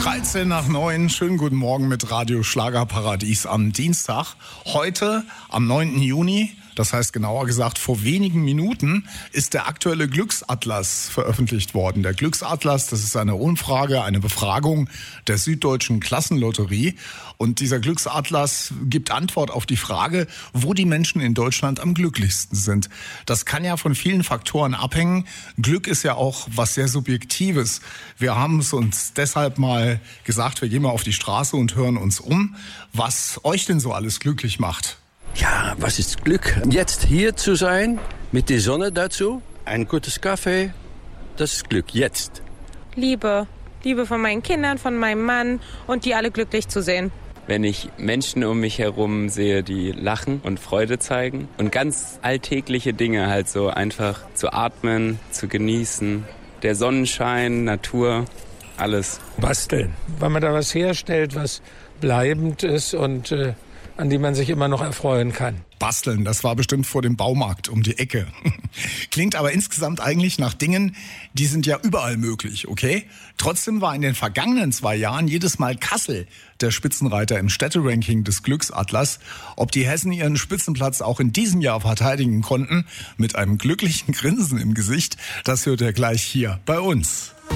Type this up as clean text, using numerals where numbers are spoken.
13 nach 9, schönen guten Morgen mit Radio Schlagerparadies am Dienstag. Heute, am 9. Juni, das heißt genauer gesagt vor wenigen Minuten, ist der aktuelle Glücksatlas veröffentlicht worden. Der Glücksatlas, das ist eine Umfrage, eine Befragung der Süddeutschen Klassenlotterie. Und dieser Glücksatlas gibt Antwort auf die Frage, wo die Menschen in Deutschland am glücklichsten sind. Das kann ja von vielen Faktoren abhängen. Glück ist ja auch was sehr Subjektives. Wir haben es uns deshalb mal gesagt, wir gehen mal auf die Straße und hören uns um, was euch denn so alles glücklich macht. Ja, was ist Glück? Jetzt hier zu sein, mit der Sonne dazu, ein gutes Kaffee, das ist Glück, jetzt. Liebe von meinen Kindern, von meinem Mann und die alle glücklich zu sehen. Wenn ich Menschen um mich herum sehe, die lachen und Freude zeigen und ganz alltägliche Dinge halt so einfach zu atmen, zu genießen, der Sonnenschein, Natur, alles. Basteln, weil man da was herstellt, was bleibend ist und an die man sich immer noch erfreuen kann. Basteln, das war bestimmt vor dem Baumarkt um die Ecke. Klingt aber insgesamt eigentlich nach Dingen, die sind ja überall möglich, okay? Trotzdem war in den vergangenen 2 Jahren jedes Mal Kassel der Spitzenreiter im Städteranking des Glücksatlas. Ob die Hessen ihren Spitzenplatz auch in diesem Jahr verteidigen konnten, mit einem glücklichen Grinsen im Gesicht, das hört ihr gleich hier bei uns.